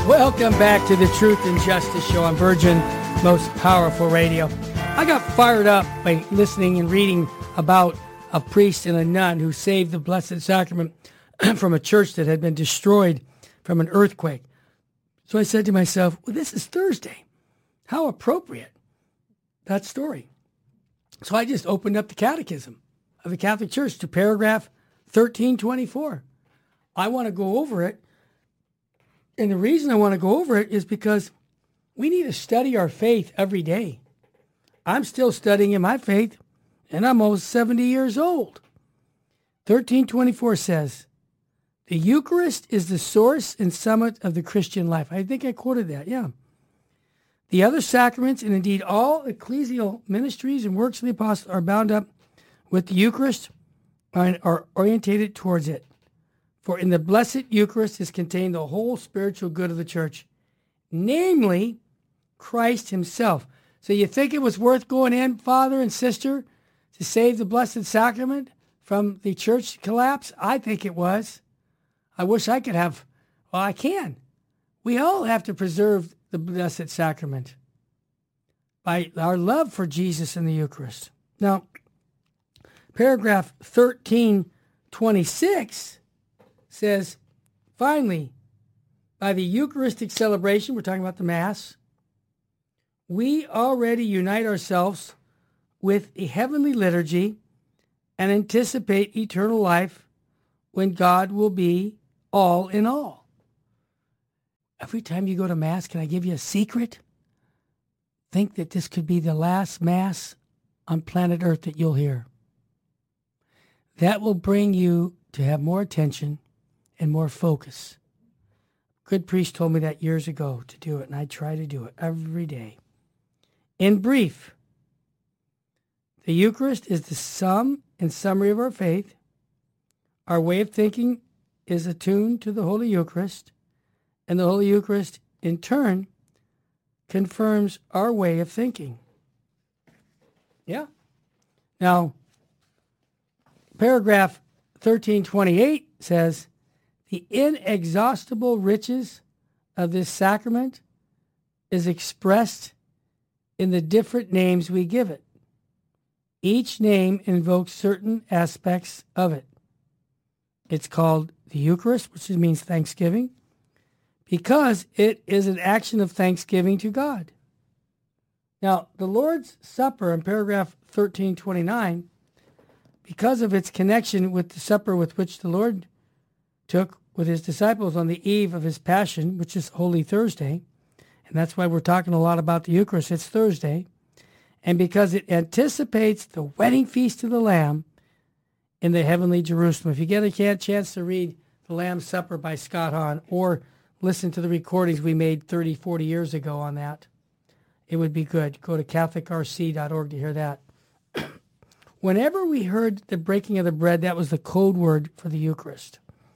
Welcome back to the Truth and Justice Show on Virgin Most Powerful Radio. I got fired up by listening and reading about a priest and a nun who saved the Blessed Sacrament from a church that had been destroyed from an earthquake. So I said to myself, well, this is Thursday. How appropriate, that story. So I just opened up the Catechism of the Catholic Church to paragraph 1324. I want to go over it. And the reason I want to go over it is because we need to study our faith every day. I'm still studying in my faith, and I'm almost 70 years old. 1324 says, the Eucharist is the source and summit of the Christian life. I think I quoted that, yeah. The other sacraments, and indeed all ecclesial ministries and works of the apostles, are bound up with the Eucharist and are orientated towards it. For in the Blessed Eucharist is contained the whole spiritual good of the church, namely Christ himself. So you think it was worth going in, father and sister, to save the Blessed Sacrament from the church collapse? I think it was. I wish I could have. Well, I can. We all have to preserve the Blessed Sacrament by our love for Jesus and the Eucharist. Now, paragraph 1326 says, finally, by the Eucharistic celebration, we're talking about the Mass, we already unite ourselves with a heavenly liturgy and anticipate eternal life when God will be all in all. Every time you go to Mass, can I give you a secret? Think that this could be the last Mass on planet Earth that you'll hear. That will bring you to have more attention and more focus. Good priest told me that years ago to do it, and I try to do it every day. In brief, the Eucharist is the sum and summary of our faith. Our way of thinking is attuned to the Holy Eucharist, and the Holy Eucharist, in turn, confirms our way of thinking. Yeah. Now, paragraph 1328 says, the inexhaustible riches of this sacrament is expressed in the different names we give it. Each name invokes certain aspects of it. It's called the Eucharist, which means thanksgiving, because it is an action of thanksgiving to God. Now, the Lord's Supper in paragraph 1329, because of its connection with the supper with which the Lord took with his disciples on the eve of his Passion, which is Holy Thursday, and that's why we're talking a lot about the Eucharist, it's Thursday, and because it anticipates the wedding feast of the Lamb in the heavenly Jerusalem. If you get a chance to read The Lamb's Supper by Scott Hahn, or listen to the recordings we made 30, 40 years ago on that, it would be good. Go to catholicrc.org to hear that. Whenever we heard the breaking of the bread, that was the code word for the Eucharist.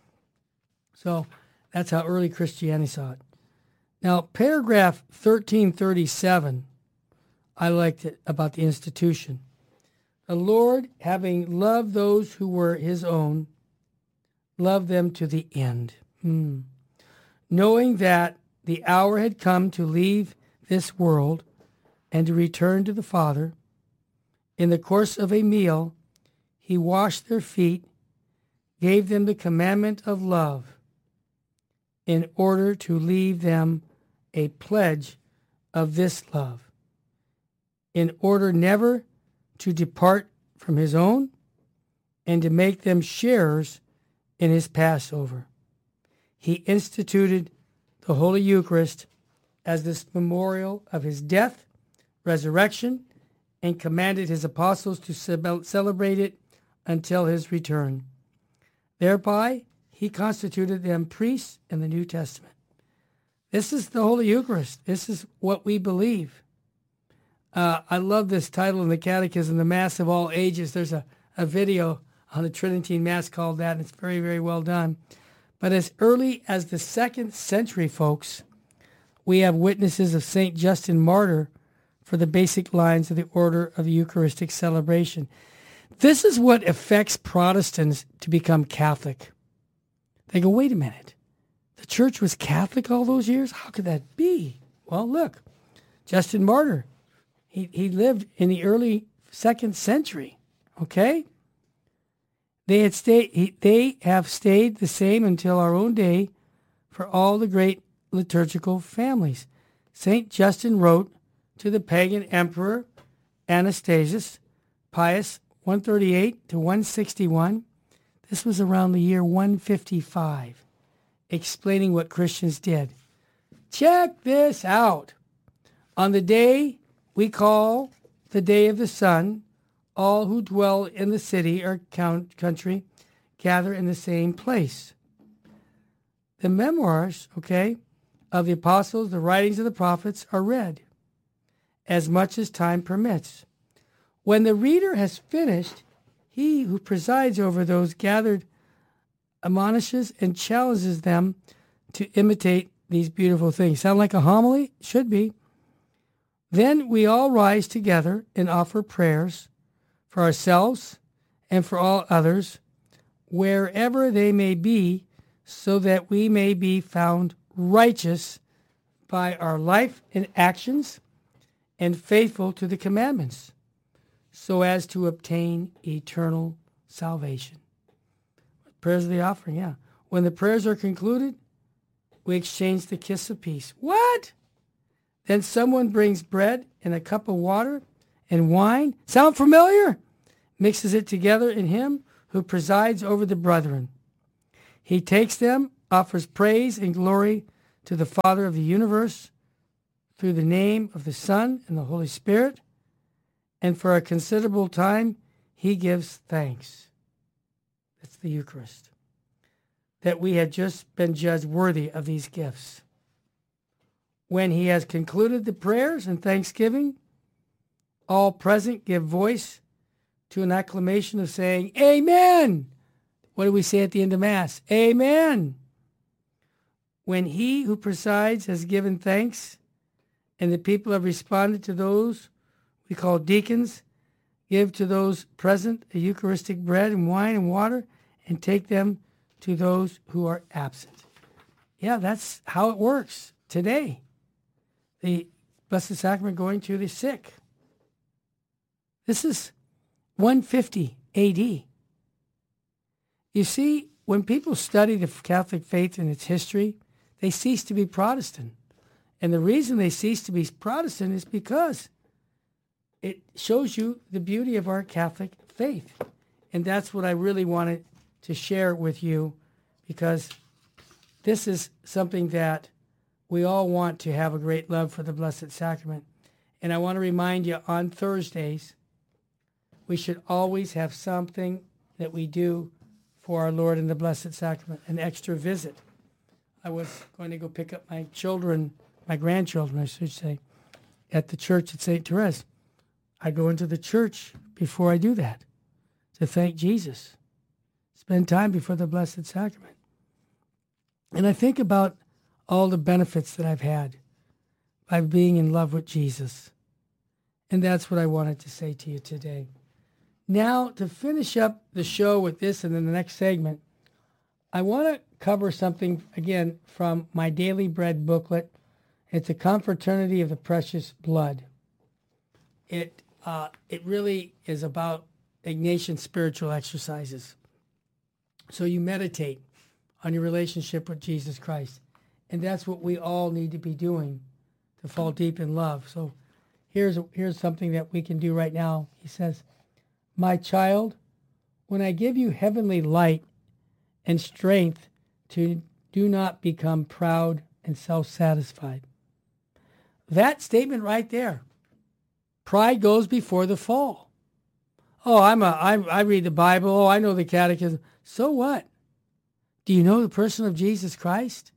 So that's how early Christianity saw it. Now, paragraph 1337, I liked it about the institution. The Lord, having loved those who were his own, loved them to the end. Knowing that the hour had come to leave this world and to return to the Father, in the course of a meal, he washed their feet, gave them the commandment of love, in order to leave them a pledge of this love, in order never to depart from his own, and to make them sharers in his Passover. He instituted the Holy Eucharist as this memorial of his death, resurrection, and commanded his apostles to celebrate it until his return. Thereby, he constituted them priests in the New Testament. This is the Holy Eucharist. This is what we believe. I love this title in the Catechism, The Mass of All Ages. There's a video on the Tridentine Mass called that, and it's very, very well done. But as early as the 2nd century, folks, we have witnesses of St. Justin Martyr for the basic lines of the order of the Eucharistic celebration. This is what affects Protestants to become Catholic. They go, wait a minute. The church was Catholic all those years? How could that be? Well, look, Justin Martyr, he lived in the early 2nd century, okay? They have stayed the same until our own day for all the great liturgical families. St. Justin wrote to the pagan emperor Anastasius, Pius 138 to 161. This was around the year 155, explaining what Christians did. Check this out. On the day we call the day of the sun, all who dwell in the city or country gather in the same place. The memoirs, of the apostles, the writings of the prophets are read as much as time permits. When the reader has finished, he who presides over those gathered admonishes and challenges them to imitate these beautiful things. Sound like a homily? Should be. Then we all rise together and offer prayers for ourselves and for all others, wherever they may be, so that we may be found righteous by our life and actions and faithful to the commandments, so as to obtain eternal salvation. Prayers of the offering, yeah. When the prayers are concluded, we exchange the kiss of peace. What? Then someone brings bread and a cup of water and wine. Sound familiar? Mixes it together in him who presides over the brethren. He takes them, offers praise and glory to the Father of the universe through the name of the Son and the Holy Spirit, and for a considerable time he gives thanks. That's the Eucharist. That we had just been judged worthy of these gifts. When he has concluded the prayers and thanksgiving, all present give voice to an acclamation of saying, Amen. What do we say at the end of Mass? Amen. When he who presides has given thanks, and the people have responded to those we call deacons, give to those present a Eucharistic bread and wine and water, and take them to those who are absent. Yeah, that's how it works today. The Blessed Sacrament going to the sick. This is 150 AD. You see, when people study the Catholic faith and its history, they cease to be Protestant. And the reason they cease to be Protestant is because it shows you the beauty of our Catholic faith. And that's what I really wanted to share with you, because this is something that we all want to have a great love for the Blessed Sacrament. And I want to remind you, on Thursdays, we should always have something that we do for our Lord in the Blessed Sacrament, an extra visit. I was going to go pick up my children, my grandchildren, I should say, at the church at St. Therese. I go into the church before I do that to thank Jesus. Spend time before the Blessed Sacrament. And I think about all the benefits that I've had by being in love with Jesus. And that's what I wanted to say to you today. Now, to finish up the show with this and then the next segment, I want to cover something, again, from my Daily Bread booklet. It's a Confraternity of the Precious Blood. It really is about Ignatian spiritual exercises. So you meditate on your relationship with Jesus Christ. And that's what we all need to be doing to fall deep in love. So here's something that we can do right now. He says, My child, when I give you heavenly light and strength, do not become proud and self-satisfied. That statement right there. Pride goes before the fall. Oh, I read the Bible. Oh, I know the Catechism. So what? Do you know the person of Jesus Christ?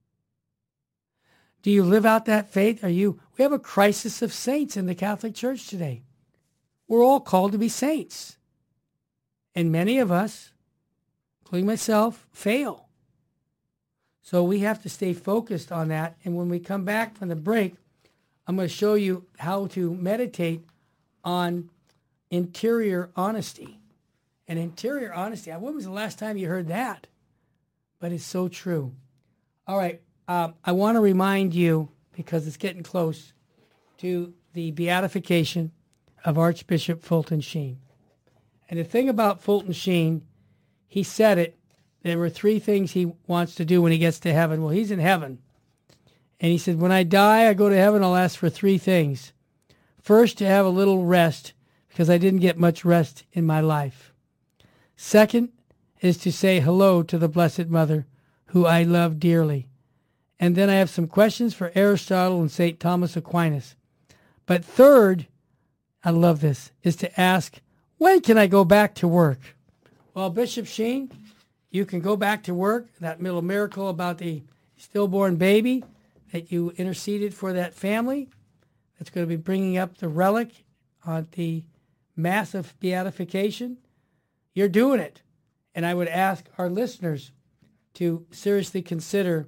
Do you live out that faith? We have a crisis of saints in the Catholic Church today. We're all called to be saints. And many of us, including myself, fail. So we have to stay focused on that. And when we come back from the break, I'm going to show you how to meditate on interior honesty. And interior honesty, when was the last time you heard that? But it's so true. All right. I want to remind you, because it's getting close, to the beatification of Archbishop Fulton Sheen. And the thing about Fulton Sheen, he said it, there were 3 things he wants to do when he gets to heaven. Well, he's in heaven. And he said, when I die, I go to heaven, I'll ask for 3 things. First, to have a little rest, because I didn't get much rest in my life. Second is to say hello to the Blessed Mother, who I love dearly. And then I have some questions for Aristotle and St. Thomas Aquinas. But third, I love this, is to ask, when can I go back to work? Well, Bishop Sheen, you can go back to work. That little miracle about the stillborn baby that you interceded for that family, that's going to be bringing up the relic on the Mass of Beatification. You're doing it. And I would ask our listeners to seriously consider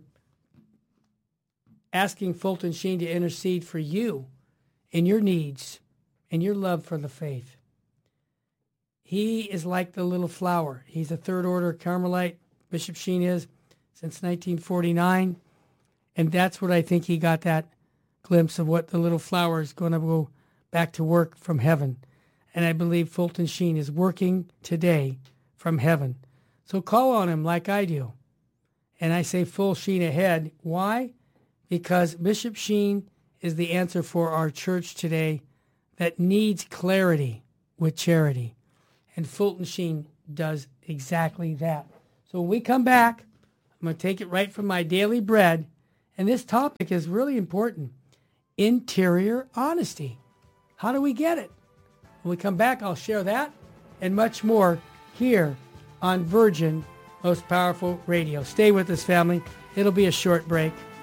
asking Fulton Sheen to intercede for you in your needs and your love for the faith. He is like the little flower. He's a third order Carmelite, Bishop Sheen is, since 1949. And that's what I think he got that glimpse of, what the little flower is going to go back to work from heaven. And I believe Fulton Sheen is working today from heaven. So call on him like I do. And I say full Sheen ahead. Why? Because Bishop Sheen is the answer for our church today that needs clarity with charity. And Fulton Sheen does exactly that. So when we come back, I'm going to take it right from my daily bread. And this topic is really important. Interior honesty. How do we get it? When we come back, I'll share that and much more here on Virgin Most Powerful Radio. Stay with us, family. It'll be a short break.